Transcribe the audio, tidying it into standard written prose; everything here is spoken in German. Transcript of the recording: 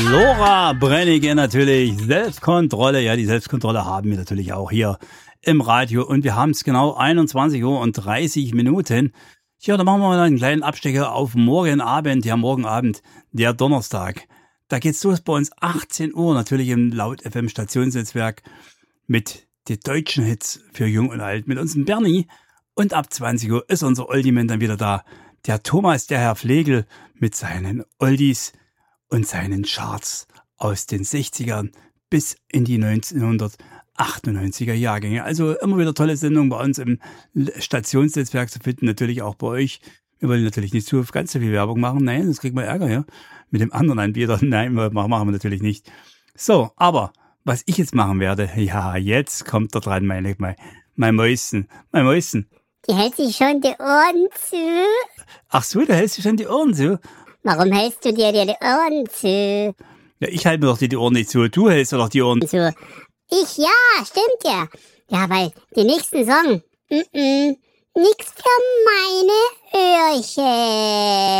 Lora Brennecke natürlich. Selbstkontrolle. Ja, die Selbstkontrolle haben wir natürlich auch hier im Radio. Und wir haben es genau 21 Uhr und 30 Minuten. Ja, da machen wir mal einen kleinen Abstecher auf morgen Abend. Ja, morgen Abend, der Donnerstag. Da geht's los bei uns 18 Uhr, natürlich im Laut FM Stationsnetzwerk mit den deutschen Hits für Jung und Alt mit unserem Bernie. Und ab 20 Uhr ist unser Oldie-Man dann wieder da. Der Thomas, der Herr Flegel mit seinen Oldies und seinen Charts aus den 60ern bis in die 1998er Jahrgänge. Also immer wieder tolle Sendungen bei uns im Stationsnetzwerk zu finden, natürlich auch bei euch. Wir wollen natürlich nicht ganz so viel Werbung machen. Nein, sonst kriegt man Ärger, ja. Mit dem anderen Anbieter. Nein, machen wir natürlich nicht. So, aber was ich jetzt machen werde, ja, jetzt kommt da dran, mein Mäuschen. Mein Mäuschen. Die hält sich schon die Ohren zu. Ach so, da hältst du schon die Ohren zu? Warum hältst du dir die Ohren zu? Ja, ich halte mir doch die Ohren nicht zu. Du hältst doch die Ohren zu. Ich, ja, stimmt ja. Ja, weil die nächsten Song, nix für meine Öhrchen.